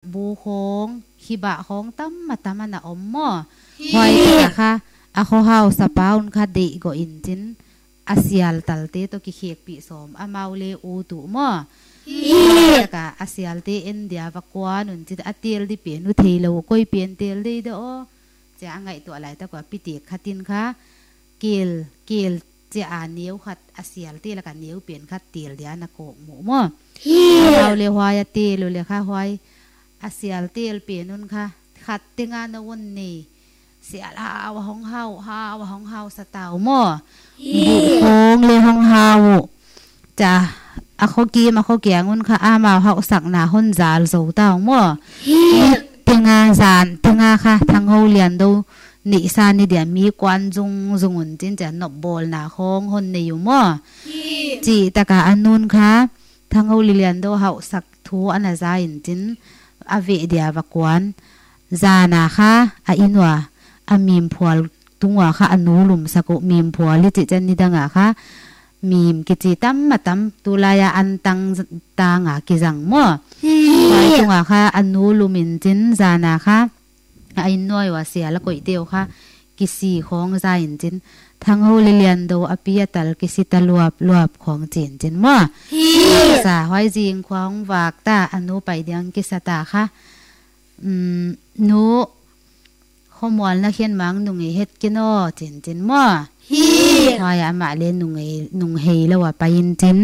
บูโค้งขีบะโค้งตั้มมาตั้มมันอมม่อหอยนะคะอาเขาเฮาสปาวน์ค่ะเด็กก็อินจินอาเซียลตัลเตโตกิเขกปีสมอามาเลอูตุม่อแล้วก็อาเซียลเตอินเดียวักวานุนจิตอาเตียลดิเปียนุเทโลก้อยเปียนเตียลดิเดอจะไงตัวอะไรแต่กว่าปิติขัดินค่ะเกลจะอ่านเนี้ยวขัดอาเซียลเตแล้วก็เนี้ยวเปลี่ยนขัดเตียลเดียนักโกหมูม่อเราเลวายเตียลเลยค่ะหอยอาเซียลเตียลเปลี่ยนนุ่นค่ะขัดติงานวันนี้เสียลาวห้องเฮาสตาวม่อบุโค้งเลยห้องเฮาจะอาเขากีมาเขาเกียงุนค่ะอามาเฮาสักหนาหุ่นจาลโซตาวม่อติงานจานติงาค่ะทางเฮาเรียนดูนิสานี่เดียมีกวนจุงอุ่นจินจะนบบอลหนาโค้งหุ่นในอยู่ม่อจีตะกาอันนุนค่ะทางเฮาเรียนดูเฮาสักทูอันน่ะใจจินอเวเดียวักวนจานาค่ะอินว่าอามีมพัวตุงว่าค่ะอนุลุมสกุมีมพัวลิจิจันนิดังอ่ะค่ะมีมกิจิตัมมาตัมตุลายาอันตังตางอ่ะกิจังมั่วไว้ตุงอ่ะค่ะอนุลุมินจินจานาค่ะไอ้น้อยว่าเสียแล้วก็อีเดียวค่ะกิสีของใจจินทั้งโฮลิเลียนโดอภิยตัลกิสิตลวบของจีนจินมั่วสาไว้จิงของวากตาอนุไปเดียงกิสตาค่ะนูข้อมูลนักเขียนมังนุ่งเฮ็ดกินอ้อจินมั่วพอยามาเล่นนุ่งเฮแล้วว่าไปยินจิน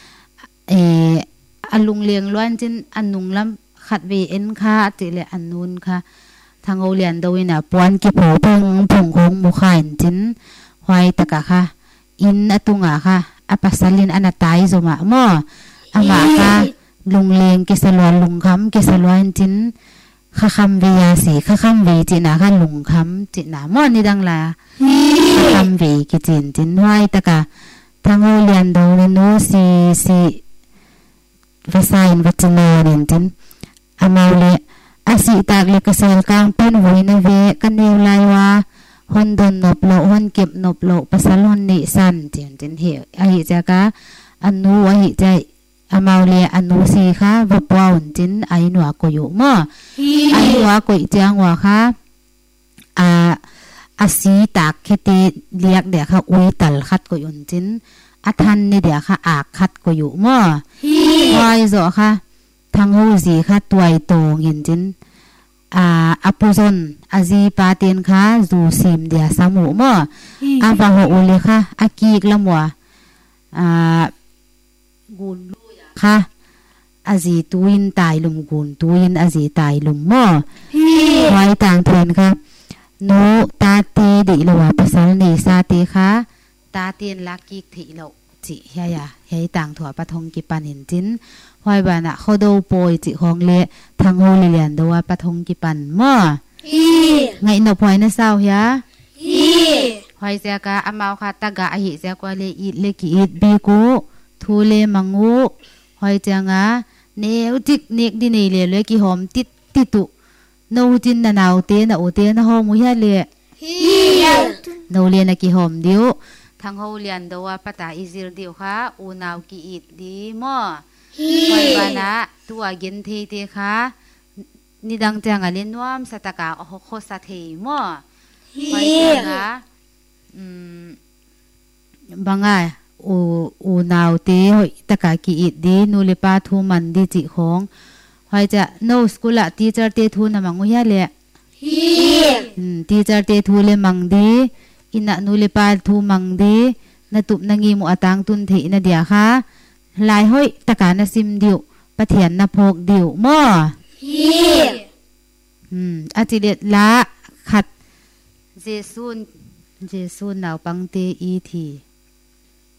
อันลุงเลียงล้วนจินอันนุ่งลำขัดเวเอ็นค่ะจิเลอันนูนค่ะทางโอเลียนโดยน่ะปวนกิโผเพิ่งผงคงมุขายจินหอยตะกะค่ะอินอตุงะค่ะอปัสลินอนาตายสมะมั่วอามาค่ะลุงเลียงกิสลวนลุงคำกิสลวนจินข้าคำเวียสีข้าคำเวจินาค่ะลุงคำจินาม่อนี่ดังละข้าคำเวกิจินไว้ตะกะทางโอเลียนโดยโนซีภาษาอินวัจนาเรียนจินอามาเลอาศิตากเลกเซลกางเป็นไว้ในเวกันเนวไลว่าฮอนดนนบโลฮอนเก็บนบโลภาษาลอนนิสันจินเหวอหิจากะอนุอหิใจอามาเลอนุสีค่ะวับวาวจินไอหนัวก็อยู่มั่วไอหนัวก็อีจังว่าค่ะอาศิตากเคติเรียกเดี๋ยวค่ะอุยตัลคัดก็อยู่จินอาทันนี่เดี๋ยวค่ะอากคัดก็อยู่มั่ววายโซค่ะทางหูสีค่ะตัวโตเห็นจินอปุซนอาจีปาเตียนค่ะจูซิมเดียสมุมั่วอาฟังหูเลยค่ะอากีกละมัวกุนค่ะอาจีตุยินตายลุมกุนตุยินอาจีตายลุมมั่วไว้ต่างเทนค่ะโนตาเตดิลวะภาษาเนซาเตค่ะตาเตียนลักกิกถิโลจิเฮียเฮียต่างถั่วปะทงกิปันเห็นจินหอยบานะเขาดูโปยจิของเละทางโฮลิเลียนดูว่าปะทงกิปันมั่วไงหนบหอยนะเศร้าเฮียหอยเสียกะอามาค่ะตะกะอหิเสียกว่าเลอีเลกิอีบีกูทูเลมังงูหอยเจียงะเนวจิกเนกดิเนเลยกี่หอมติตุโนจินนาวเตนโอเตนหอมมุยเลโนเลียนกี่หอมเดียวทางโฮเลียนดูว่าปะตาอิซิลเดียวค่ะอูนาวกีอีดีมั่วไว้บานะตัวกินเทค่ะนี่ดังจังอ่ะเล่นว่ามสตากาโคสะเทมั่วไว้จังอ่ะบางอ่ะอูนาวเตหอยตะกากีอีดีนูเลปาทูมันดีจิของหอยจะโนสกุลละทีเจอร์เตทูน่ะมังอุยะเลยทีเจอร์เตทูเลมังดีอินะนูเลปาทูมังดีนาตุบนงีมูอตังตุนเทนะเดียค่ะลายห้อยตะกานะซิมดิวปะเถียนนะพกดิวมั่วอาจิเลตละขัดเจซูนนาวปังเตอีที